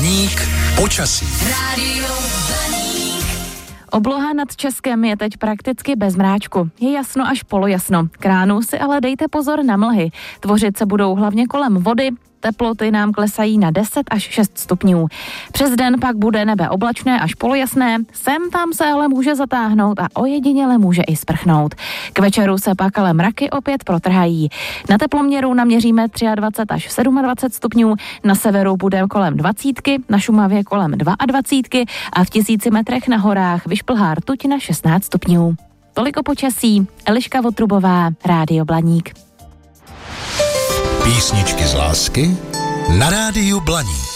Blaník počasí. Obloha nad Českem je teď prakticky bez mráčku. Je jasno až polojasno. K ránu si ale dejte pozor na mlhy. Tvořit se budou hlavně kolem vody. Teploty nám klesají na 10 až 6 stupňů. Přes den pak bude nebe oblačné až polojasné, sem tam se ale může zatáhnout a ojediněle může i sprchnout. K večeru se pak ale mraky opět protrhají. Na teploměru naměříme 23 až 27 stupňů, na severu bude kolem 20, na Šumavě kolem 22 a v 1000 metrech na horách vyšplhá rtuť na 16 stupňů. Toliko počasí, Eliška Votrubová, Rádio Blaník. Písničky z lásky na Rádiu Blaník.